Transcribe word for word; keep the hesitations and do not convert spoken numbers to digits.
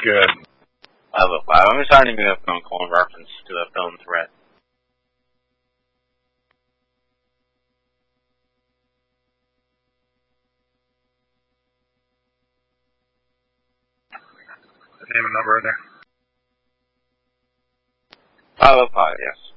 Good. five oh five. I'm just sending you a phone call in reference to the phone threat. Name and number in there. five oh five, yes.